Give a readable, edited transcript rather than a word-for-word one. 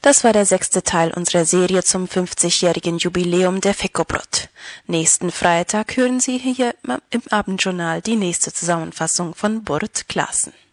Das war der 6. Teil unserer Serie zum 50-jährigen Jubiläum der Fekobrot. Nächsten Freitag hören Sie hier im Abendjournal die nächste Zusammenfassung von Burt Claessen.